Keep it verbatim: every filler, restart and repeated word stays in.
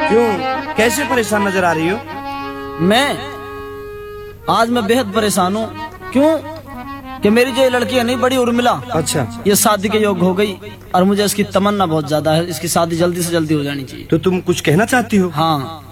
क्यों, कैसे परेशान नजर आ रही हो? मैं आज मैं बेहद परेशान हूँ। क्यों कि मेरी जो ये लड़की है नहीं, बड़ी उर्मिला, अच्छा, ये शादी के योग्य हो गई और मुझे इसकी तमन्ना बहुत ज्यादा है, इसकी शादी जल्दी से जल्दी हो जानी चाहिए। तो तुम कुछ कहना चाहती हो? हाँ।